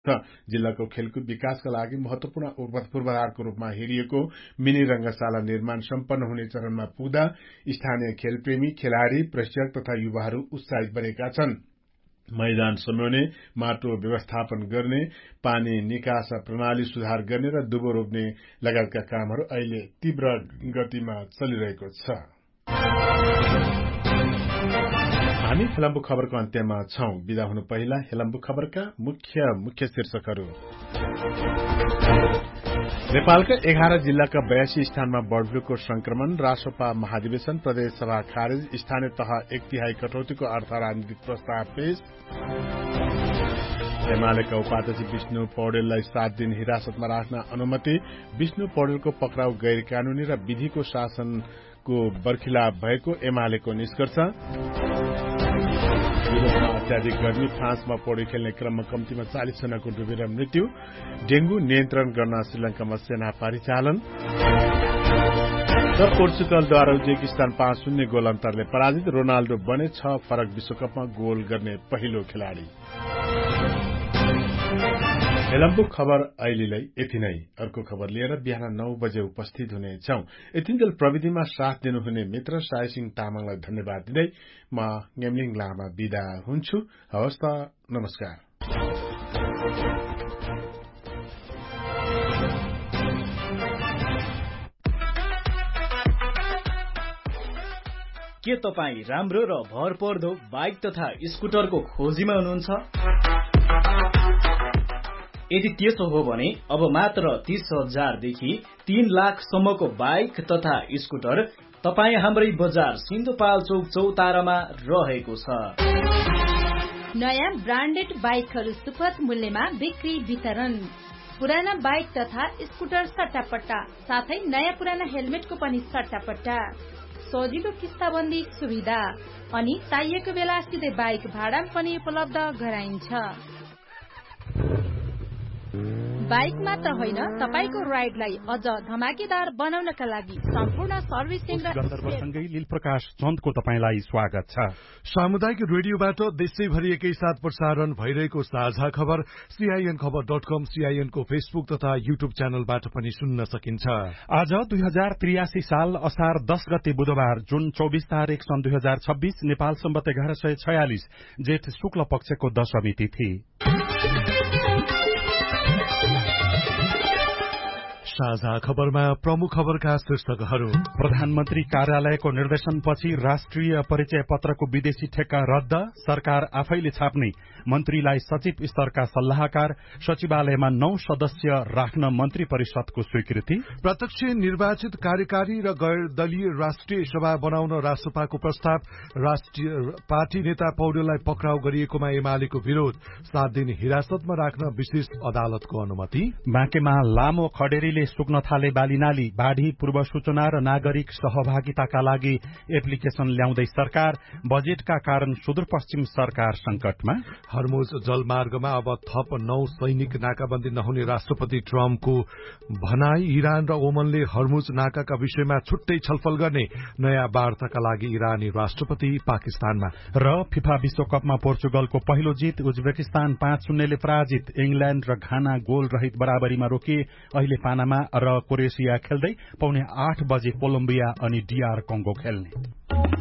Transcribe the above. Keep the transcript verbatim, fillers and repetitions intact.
छ। जिल्लाको खेलकुद विकासका लागि महत्वपूर्ण पूर्वाधारको रूपमा हेरिएको मिनी रंगशाला निर्माण सम्पन्न हुने चरणमा पुग्दा स्थानीय खेलप्रेमी, खेलाड़ी, प्रशिक्षक तथा युवाहरू उत्साहित बनेका छन्। मैदान सम्याउने, माटो व्यवस्थापन गर्ने, पानी निकास प्रणाली सुधार गर्ने र दुबो रोप्ने लगायतका कामहरू अहिले तीव्र गतिमा चलिरहेको छ। हामी हेलम्बु खबरको अन्त्यमा छौं। विदा हुनु पहिला हेलम्बु खबरका मुख्य मुख्य शीर्षकहरू। नेपालका एघार जिल्लाका बयासी स्थानमा बर्ड फ्लूको संक्रमण, रासोपा महाधिवेशन, प्रदेश सभा खारेज, स्थानीय तह एक तिहाई कटौतीको अर्थ राजनीतिक प्रस्ताव पेश। एमालेका उपाध्यक्ष विष्णु पौडेललाई सात दिन हिरासतमा राख्न अनुमति, विष्णु पौडेलको पक्राउ गैर कानूनी र विधिको शासनको बर्खिलाफ भएको एमालेको निष्कर्ष। युरोपमा अत्याधिक गर्मी, फ्रान्समा पौडी खेल्ने क्रममा कम्तीमा चालिस जनाको डुबेर मृत्यु, डेंगू नियन्त्रण गर्न श्रीलंकामा सेना परिचालन र पोर्चुगलद्वारा उज्बेकिस्तान पाँच शून्य गोल अन्तरले पराजित। रोनाल्डो बने छ फरक विश्वकपमा गोल गर्ने पहिलो खेलाड़ी। हेलम्बु खबर अहिलेलाई यति नै। अर्को खबर लिएर बिहान नौ बजे उपस्थित हुनेछौं। यतिन्जेल प्रविधिमा साथ दिनुहुने मित्र सायसिंह तामाङलाई धन्यवाद दिँदै म गेमलिङ लामा बिदा हुन्छु। हवस् त, नमस्कार। के तपाईँ राम्रो र भरपर्दो बाइक तथा स्कुटरको खोजीमा हुनुहुन्छ? यदि त्यसो हो भने अब मात्र तीस हजारदेखि तीन लाखसम्मको बाइक तथा स्कुटर तपाईँ हाम्रै बजार सिन्धुपाल्चोक चौतारामा रहेको छ। नयाँ ब्रान्डेड बाइकहरू सुपथ मूल्यमा बिक्री वितरण, पुराना बाइक तथा स्कुटर सट्टापट्टा, साथै नयाँ पुराना हेलमेटको पनि सट्टापट्टा, सजिलो किस्ताबन्दी सुविधा अनि चाहिएको बेला सिधै बाइक भाडा पनि उपलब्ध गराइन्छ। बाइक मात्र होइन, तपाईको राइडलाई अझ धमाकेदार बनाउनका लागि सम्पूर्ण सर्भिसिङ र गन्धर्वसँगै लीलप्रकाश चन्दको तपाईलाई स्वागत छ। सामुदायिक रेडियोबाट देशैभरि एकैसाथ प्रसारण भइरहेको साझा खबर सीआईएन खबर डट कम, सीआईएनको फेसबुक तथा युट्युब च्यानलबाट पनि सुन्न सकिन्छ। आज दुई हजार त्रियासी साल असार दस गते बुधबार, जुन चौबिस तारिक सन् दुई हजार छब्बीस, नेपाल सम्बत एघार सय छयालिस, जेठ शुक्ल पक्षको दशमी तिथि। साझा खबरमा प्रमुख खबरका शीर्षकहरू। प्रधानमन्त्री कार्यालयको निर्देशनपछि राष्ट्रिय परिचय पत्रको विदेशी ठेक्का रद्द, सरकार आफैले छाप्ने, मन्त्रीलाई सचिव स्तरका सल्लाहकार, सचिवालयमा नौ सदस्य राख्न मन्त्री परिषदको स्वीकृति। प्रत्यक्ष निर्वाचित कार्यकारी र गैर दलीय राष्ट्रिय सभा बनाउन रासपाको प्रस्ताव, राष्ट्रिय पार्टी नेता पौडेललाई पक्राउ गरिएकोमा एमालेको विरोध, सात दिन हिरासतमा राख्न विशेष अदालतको अनुमति। बाँकेमा लामो खडेरीले सुक्न थाले बालीनाली, बाढ़ी पूर्व सूचना र नागरिक सहभागिताका लागि एप्लिकेशन ल्याउँदै सरकार, बजेटका कारण सुदूरपश्चिम सरकार संकटमा। हर्मुज जलमार्गमा अब थप नौ सैनिक नाकाबन्दी नहुने राष्ट्रपति ट्रम्पको भनाई। इरान र ओमनले हर्मुज नाकाका विषयमा छुट्टै छलफल गर्ने, नयाँ वार्ताका लागि इरानी राष्ट्रपति पाकिस्तानमा। र फिफा विश्वकपमा पोर्चुगलको पहिलो जित, उज्बेकिस्तान पाँच शून्यले पराजित, इंग्ल्याण्ड र घाना गोल रहित बराबरीमा रोकिए। अहिले पानामा र क्रोएसिया खेल्दै पौने आठ बजे कोलम्बिया अनि डीआर कंगो खेल्ने।